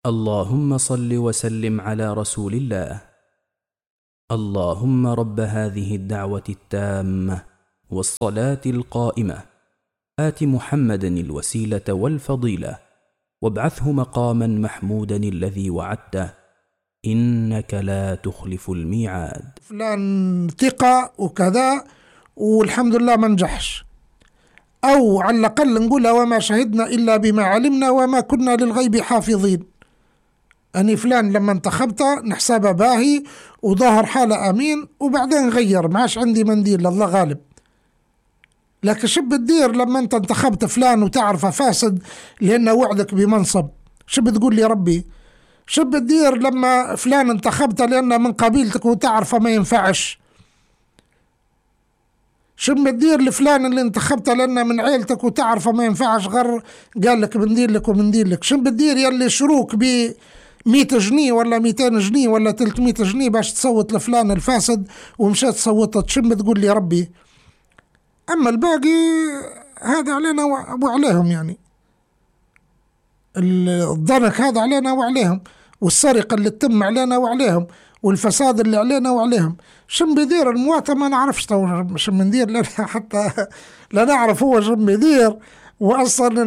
اللهم صل وسلم على رسول الله. اللهم رب هذه الدعوة التامة والصلاة القائمة آت محمدا الوسيلة والفضيلة وابعثه مقاما محمودا الذي وعدته إنك لا تخلف الميعاد. فلان ثقة وكذا والحمد لله ما نجحش، أو على الأقل نقولها وما شهدنا إلا بما علمنا وما كنا للغيب حافظين. أني فلان لما انتخبته نحسبه باهي وظاهر حالة أمين وبعدين غير، معاش عندي منديل الله غالب. لكن شو بتدير لما أنت انتخبت فلان وتعرفه فاسد لأنه وعدك بمنصب؟ شو بتقول لي ربي؟ شو بتدير لما فلان انتخبته لأنه من قبيلتك وتعرفه ما ينفعش؟ شو بتدير لفلان اللي انتخبته لأنه من عيلتك وتعرفه ما ينفعش غير قال لك بندير لك وبندير لك؟ شو بتدير يلي شروك ب 100 جنيه ولا 200 جنيه ولا 300 جنيه باش تصوت لفلان الفاسد ومشيت صوتت؟ شو بتقول لي ربي؟ أما الباقي هذا علينا وعليهم، يعني الضنك هذا علينا وعليهم، والسرقة اللي تتم علينا وعليهم، والفساد اللي علينا وعليهم. شم بيدير المواطن ما نعرفش شم ندير لنا حتى لا نعرف هو شم بيدير. وأصلا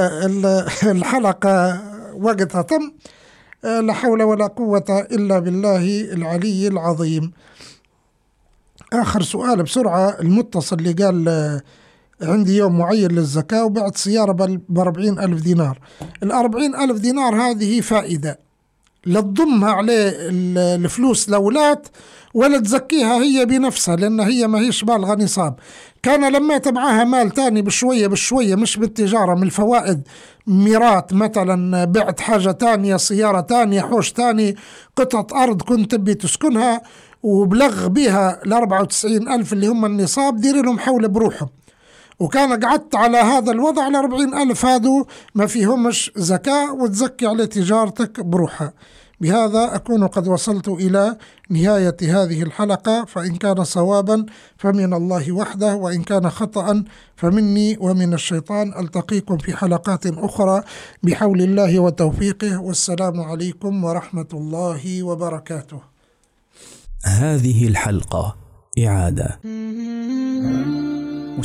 الحلقة وقتها تم. لا حول ولا قوة إلا بالله العلي العظيم. آخر سؤال بسرعة، المتصل اللي قال عندي يوم معين للزكاة وبعت سيارة ب40,000 دينار. 40,000 دينار هذه فائدة، لا تضمها عليه الفلوس لولات ولا تزكيها هي بنفسها لأن هي ما هيش بالغة نصاب. كان لما تبعها مال تاني بشوية بشوية مش بالتجارة، من الفوائد، ميرات مثلا، بعت حاجة تانية، سيارة تانية، حوش تاني، قطعة أرض كنت تبي تسكنها وبلغ بها 94,000 اللي هم النصاب، ديري لهم حول بروحهم. وكان قعدت على هذا الوضع، على 40,000 هادو ما فيهمش زكاة وتزكي على تجارتك بروحها. بهذا أكون قد وصلت إلى نهاية هذه الحلقة، فإن كان صوابا فمن الله وحده، وإن كان خطأ فمني ومن الشيطان. ألتقيكم في حلقات أخرى بحول الله وتوفيقه، والسلام عليكم ورحمة الله وبركاته. هذه الحلقة إعادة.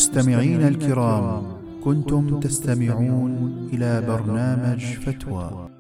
مستمعين الكرام، كنتم تستمعون إلى برنامج فتوى.